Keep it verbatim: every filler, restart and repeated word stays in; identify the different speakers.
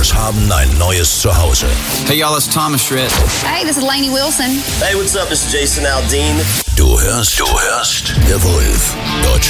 Speaker 1: Stars haben ein neues Zuhause.
Speaker 2: Hey y'all, it's Thomas Schritt.
Speaker 3: Hey, this is Lainey Wilson.
Speaker 4: Hey, what's up? This is Jason Aldean.
Speaker 1: Du hörst, du hörst The Wolf. Deutschland